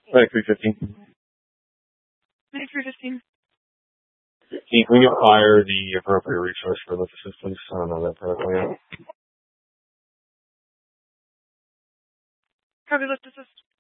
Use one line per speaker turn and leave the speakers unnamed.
Like 315.
9315.
Can you fire the appropriate resource for lift assist, please? I don't know that protocol yet.
Copy lift assist.